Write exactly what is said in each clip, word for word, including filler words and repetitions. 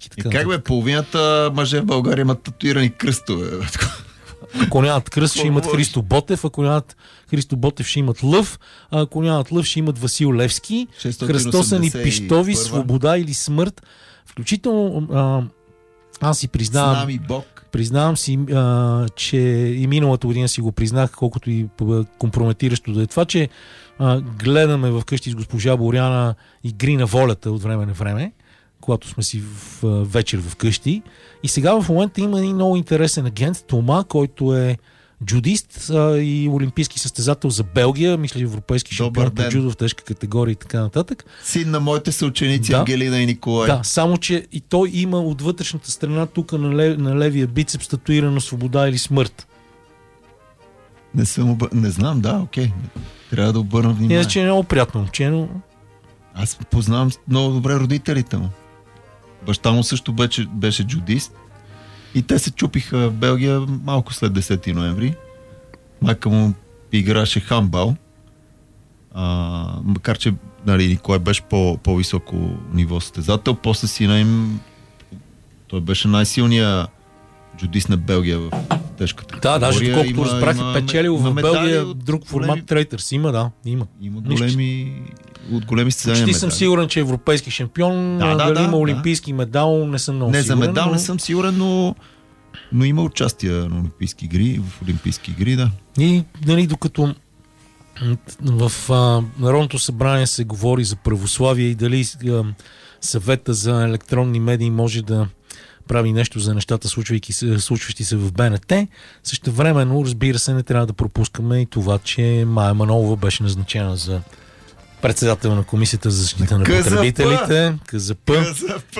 и така. И как бе, половината мъже в България имат татуирани кръстове. Ако нямат кръст, ще имат Христо Ботев, ако нямат Христо Ботев, ще имат Лъв, а ако нямат Лъв, ще имат Васил Левски, кръстосани пищови, свобода или смърт. Включително а, аз си признавам, признавам си, а, че и миналата година си го признах, колкото и компрометиращо да е това, че а, гледаме вкъщи с госпожа Боряна Игри на волята от време на време, когато сме си в, в вечер вкъщи. И сега в момента има един много интересен агент, Тома, който е джудист а, и олимпийски състезател за Белгия, мисля, европейски шампион по джудо в тежка категория и така нататък. Син на моите съученици, да, Ангелина и Николай. Да, само че и той има от вътрешната страна тук на, лев, на левия бицепс татуирано свобода или смърт. Не съм обър... Не знам, да, окей. Трябва да обърна внимание. Иначе е много приятно момче, но... Аз познавам много добре родителите му. Баща му също беше, беше джудист. И те се чупиха в Белгия малко след десети ноември. Майка му играше хандбал. А, макар че, нали, Николай беше по, по-високо ниво състезател. После сина им той беше най-силният джудист на Белгия в тежката категория. Да, даже доколкото разбрах, е печелил в Белгия друг формат големи... трейтърс. Има, да, има. Има големи... от големи състезания. Почти съм сигурен, че е европейски шампион, да, дали да, има да, олимпийски да. медал, не съм много не, сигурен. Не, за медал но... не съм сигурен, но, но има участие на олимпийски игри, в олимпийски игри, да. И, нали, докато в а, Народното събрание се говори за православие и дали а, съвета за електронни медии може да прави нещо за нещата, случващи се в БНТ. Същевременно, разбира се, не трябва да пропускаме и това, че Мая Манолова беше назначена за председател на Комисията за защита на потребителите. КЗП. КЗП.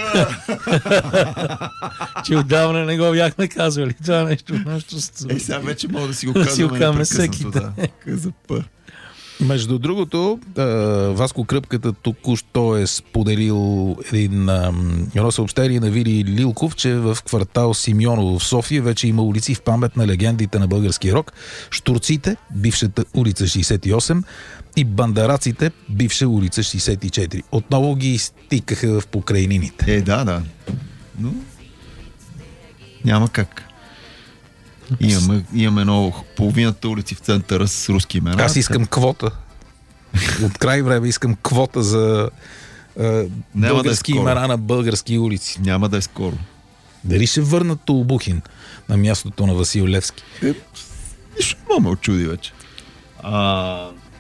Че отдавна не го бяхме казвали. Това нещо. нещо... Е, сега вече мога да си го казваме всеки да. КЗП. Между другото, Васко Кръпката току-що е споделил един, едно съобщение на Вили Лилков, че в квартал Симеоново в София вече има улици в памет на легендите на българския рок. Штурците, бившата улица шейсет и осем, и бандараците, бивша улица шейсет и четири. Отново ги изтикаха в покрайнините. Е, да, да. Но няма как. Имаме, имаме много, половината улици в центъра с руски имена. Аз искам квота. От край време искам квота за е, български да е имена на български улици. Няма да е скоро. Дали ще върнат Толбухин на мястото на Васил Левски? Е, нищо не ме очуди вече. А...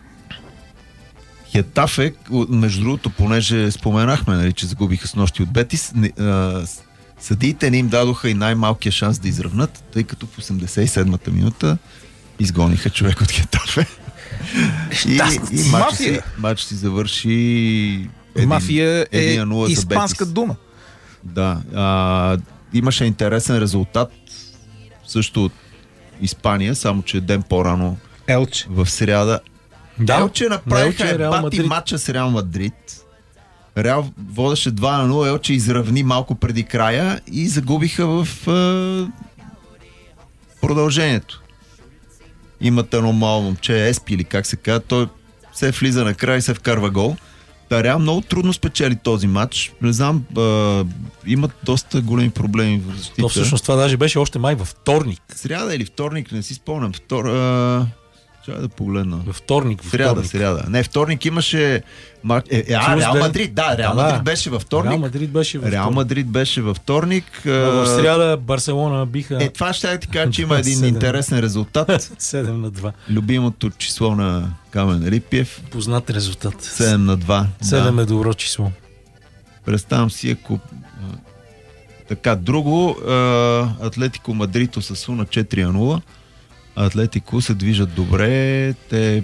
Хетафе, между другото, понеже споменахме, нали, че загубиха с нощи от Бетис, съдиите не им дадоха и най-малкия шанс да изравнат, тъй като в осемдесет и седмата минута изгониха човек от Хетафе. и и матч, си, матч си завърши един, мафия е испанска дума. Да. А, имаше интересен резултат също от Испания, само че ден по-рано Елче. В сряда. Да, Елче направиха е бати матча с Реал Мадрид. Реал водеше два на нула, Елче изравни малко преди края и загубиха в е, продължението. Имат едно мало момче, Еспи или как се казва, той се влиза на край и се вкарва гол. Та Реал много трудно спечели този матч. Не знам, е, имат доста големи проблеми в защита. То всъщност това даже беше още май във вторник. Сряда или вторник, не си спомням. Втор... Е... Трябва да погледна. Във вторник. В сряда, сряда. Не, вторник имаше... Е, е, а, Реал Мадрид, да, Реал Мадрид беше във вторник. Реал Мадрид беше във вторник. Реал Мадрид беше във вторник. В сряда Барселона биха... Е, това ще ти кажа, че има един интересен резултат. седем на два. Любимото число на Камен Рипиев. Познат резултат. седем на два. седем да. Е добро число. Представям си, ако... Така, друго, Атлетико Мадрид Осасуна четири на нула. Атлетико се движат добре, те е,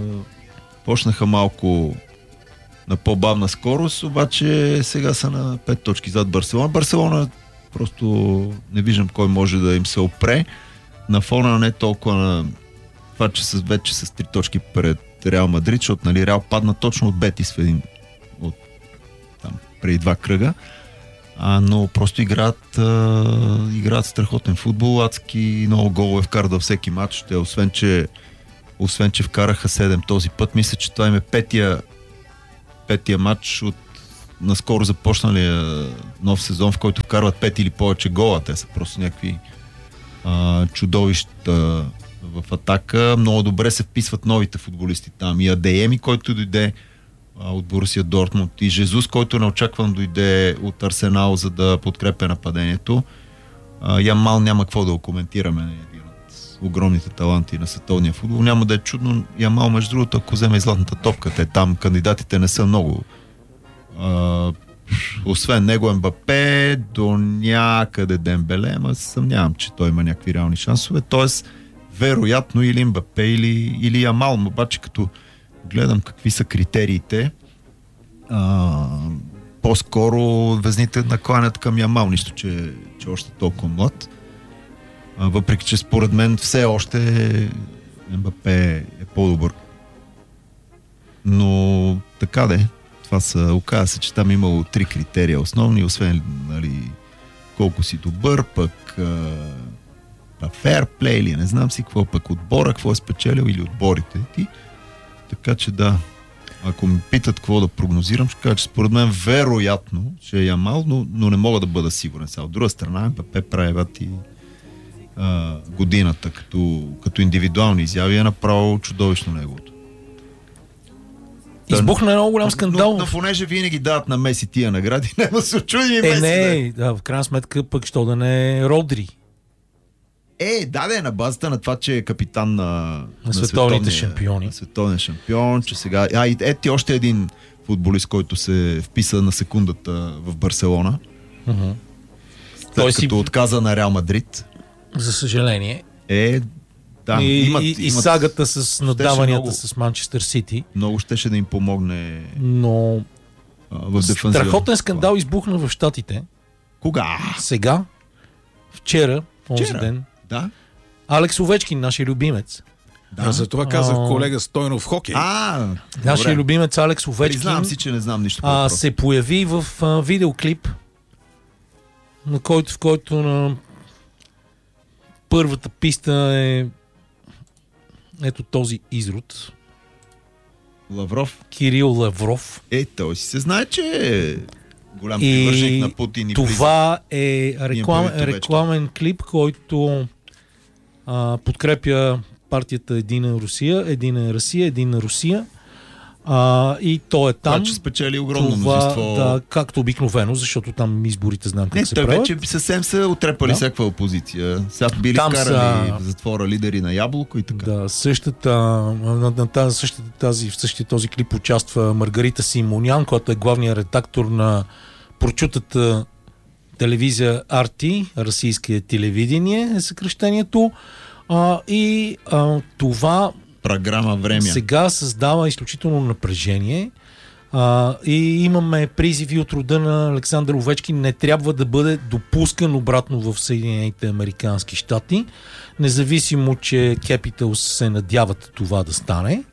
почнаха малко на по-бавна скорост, обаче сега са на пет точки зад Барселона. Барселона просто не виждам кой може да им се опре. На фона не толкова на това, че с, вече с три точки пред Реал Мадрид, защото нали, Реал падна точно от Бетис в един от там преди два кръга. А, но просто играят, а, играят страхотен футбол, адски много голове вкарат във всеки матч. Те, освен, че, освен, че вкараха седем този път, мисля, че това им е петия, петия матч от наскоро започнали нов сезон, в който вкарват пет или повече гола. Те са просто някакви а, чудовища в атака. Много добре се вписват новите футболисти там. И Адееми, който дойде а, от Борусия Дортмунд, и Жезус, който неочакван дойде от Арсенал, за да подкрепя нападението. А, Ямал няма какво да го коментираме. Един от огромните таланти на световния футбол. Няма да е чудно. Ямал, между другото, ако вземе и златната топка, те там кандидатите не са много. А, освен него Мбапе, до някъде Дембеле, ама съмнявам, че той има някакви реални шансове. Тоест, вероятно или Мбапе, или, или Ямал. Обаче, като гледам какви са критериите, а, по-скоро везните накланят към Ямал, нищо, че, че още толкова млад. А, въпреки, че според мен все още Мбапе е по-добър. Но така де. Това са, оказа се, че там имало три критерия основни, освен, нали, колко си добър, пък фейр-плей или не знам си какво, пък отбора, какво е спечелил или отборите ти. Така че да, ако ме питат какво да прогнозирам, ще кажа, че според мен вероятно ще е Ямал, но, но не мога да бъда сигурен. Сега от друга страна, Мбапе прави и а, годината като, като индивидуални изяви е направо чудовищно неговото. Избухна много голям скандал. Но, но понеже винаги дават на Меси тия награди, няма се очуди и Меси. Е, не, да, в крайна сметка пък що да не е Родри. Е, да, да е на базата на това, че е капитан на, на, на световните шампиони. На световния шампион, че сега... А, и ети още един футболист, който се вписа на секундата в Барселона. Uh-huh. След Той като си... отказа на Реал Мадрид. За съжаление. Е, да. И, имат, и, имат, и сагата с надаванията много, с Манчестър Сити. Много щеше да им помогне. Но а, в дефанзива. Страхотен скандал избухна в Щатите. Кога? Сега. Вчера. Онзи Вчера? ден. Да. Алекс Овечкин, нашия любимец. Да. А за това казах а... колега Стойнов в хокей. А, нашия добре. любимец Алекс Овечкин. Признавам си, че не знам нищо по а, въпроса. се появи в а, видеоклип, на който, в който на първата писта е ето този изрод. Лавров. Кирил Лавров. Е, той си се знае, че е голям привърженик на Путин и това е реклам, рекламен клип, който а, подкрепя партията Едина Русия, Едина Русия, Едина Русия. А, и той е там. Това, че спечели огромно това, мнозинство. Да, както обикновено, защото там изборите знам как не, се той правят. вече съвсем са отрепали да. Всякаква опозиция. Сега били там вкарали са... в затвора лидери на Ябълко и така. Да, същата, на, на тази, същата, тази, в същия този клип участва Маргарита Симонян, която е главният редактор на прочутата телевизия Ар Ти, Российское телевидение е съкръщението. А, и а, това програма Време. Сега създава изключително напрежение а, и имаме призиви от рода на Александър Овечкин. Не трябва да бъде допускан обратно в Съединените американски щати, независимо, че Capitals се надяват това да стане.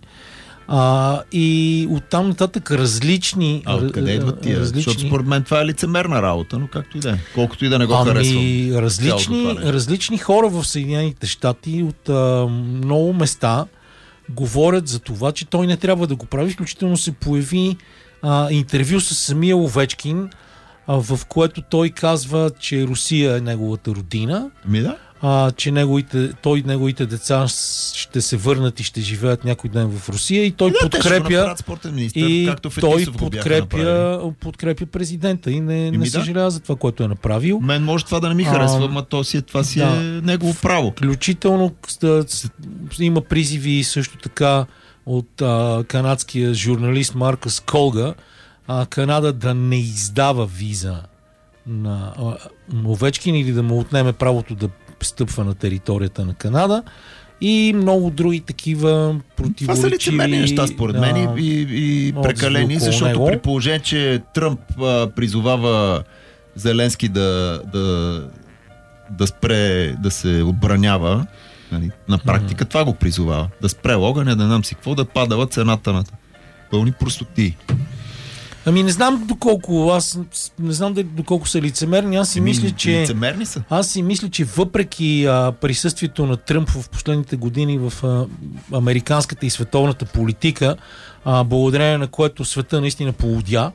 А, и оттам нататък различни... А откъде идват тия? Различни... Защото според мен това е лицемерна работа, но както и да е. Колкото и да не го ами, харесвам. Различни, различни хора в Съединените щати от а, много места говорят за това, че той не трябва да го прави. Включително се появи а, интервю с самия Овечкин, а, в което той казва, че Русия е неговата родина. Ми да. А, че неговите, той и неговите деца ще се върнат и ще живеят някой ден в Русия и той да, подкрепя министър, и както той подкрепя, подкрепя президента и не, и не съжалява да. за това, което е направил. Мен може това да не ми харесва, но то си, това си да. е негово право. Включително да, има призиви също така от а, канадския журналист Маркъс Колга а, Канада да не издава виза на а, Овечкин или да му отнеме правото да стъпва на територията на Канада и много други такива противоречиви... Това са лицемерни неща според да, мен и, и прекалени, защото него. При положение, че Тръмп а, призовава Зеленски да, да, да спре да се отбранява, нали, на практика mm-hmm. това го призовава. Да спре огъня, да нам си какво, да падала цената на пълни простоти. Ами не знам доколко, аз не знам доколко са лицемерни, аз си Еми, мисля, че... Лицемерни са? Аз си мисля, че въпреки а, присъствието на Тръмп в последните години в а, американската и световната политика, а, благодарение на което света наистина полудя,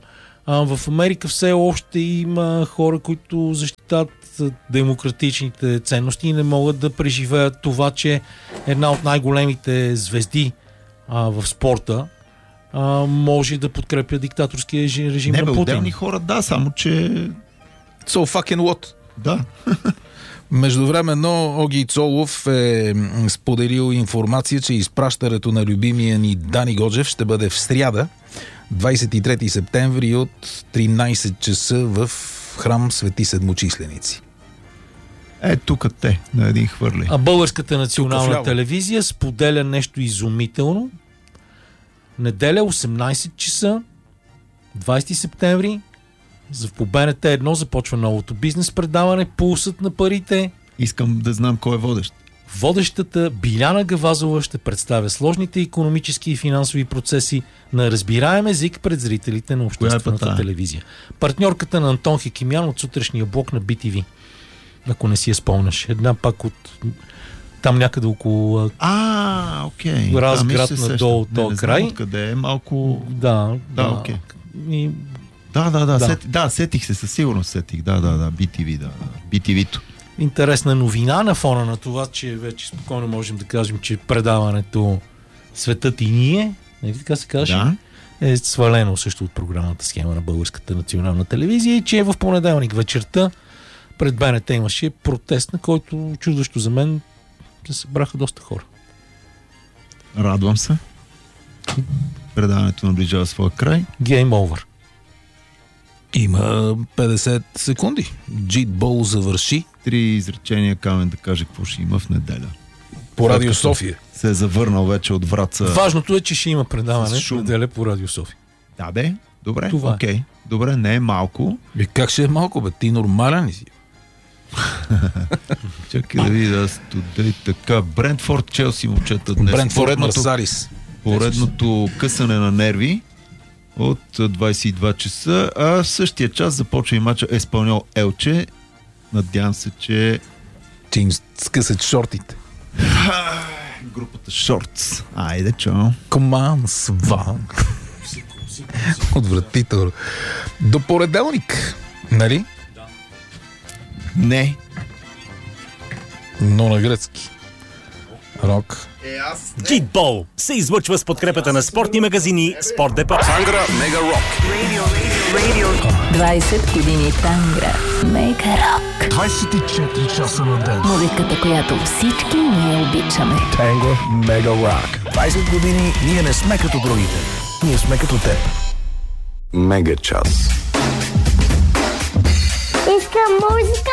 А, в Америка все още има хора, които защитават демократичните ценности и не могат да преживеят това, че една от най-големите звезди а, в спорта а, може да подкрепя диктаторския режим не, на бе, Путин. отделни хора, да, само че... So fucking what? Да. Междувременно Оги Цолов е споделил информация, че изпращането на любимия ни Дани Годжев ще бъде в сряда, двадесет и трети септември от тринадесет часа в храм Свети Седмочисленици. Е, тук те, на един хвърли. А Българската национална телевизия споделя нещо изумително. Неделя, осемнадесет часа, двадесети септември, по Б Н Т едно започва новото бизнес предаване, Пулсът на парите. Искам да знам кой е водещ. Водещата Биляна Гавазова ще представя сложните икономически и финансови процеси на разбираем език пред зрителите на обществената е телевизия. Партньорката на Антон Хекимян от сутрешния блок на Би Ти Ви. Ако не си я спомняш. Една пак от там някъде около а, окей. Разград надолу този край. Откъде е малко... Да, да, да. окей. И... Да, да, да, да. Сети, да, сетих се, със сигурност сетих. Да, да, да, Би Ти Ви, да, Би Ти Ви-то. Интересна новина на фона на това, че вече спокойно можем да кажем, че предаването Светът и ние, не така се каже, да. е свалено също от програмната схема на Българската национална телевизия и че в понеделник вечерта пред Б Н Т имаше протест, на който чудващо за мен се събраха доста хора. Радвам се. Предаването наближава своя край. Game over. Има петдесет секунди. Джитбол завърши. Три изречения Камен да каже какво ще има в неделя. По Радио София. Се е завърнал вече от Враца. Важното е, че ще има предаване в неделя по Радио София. Да бе, добре, това окей. Добре, не е малко. Бе, как ще е малко, бе? Ти нормален ли си? Чакай да видя студей така. Брентфорд, Челси, момчета днес. Брентфорд, Марсалис. Поредното късане на нерви от двадесет и два часа, а в същия час започва и мача Еспаньол Елче. Надявам се, че... Че им скъсат шортите. Групата Шортс. Айде, чао. Коман, сва. Отвратително. До понеделник, нали? Да. Не. Но на гръцки. Рок. Джитбол се излъчва с подкрепата на спортни магазини Спорт Депо. Тангра Мега Рок. двадесет години Тангра Мега Рок. двадесет и четири часа на ден. Музиката, която всички ние обичаме. Тангра Мега Рок. двадесет години ние не сме като другите. Ние сме като теб. Мега час. Искам музика!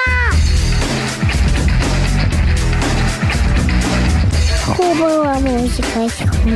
Хубава музика искам.